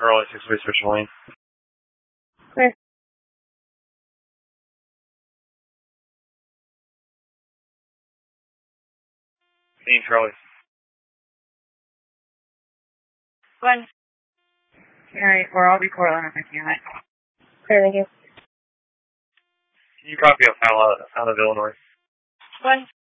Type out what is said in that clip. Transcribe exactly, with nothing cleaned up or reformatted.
Charlie, six ways for Shalene. Clear. Dean, Charlie. One. Alright, or I'll be Cortland if I can. Clear, thank you. Can you copy a file out, out of Illinois? One.